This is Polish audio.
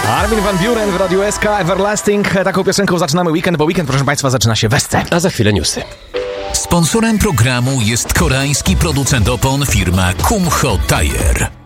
Armin van Buuren w Radiu SK, Everlasting. Taką piosenką zaczynamy weekend, bo weekend, proszę Państwa, zaczyna się w Esce. A za chwilę newsy. Sponsorem programu jest koreański producent opon firma Kumho Tire.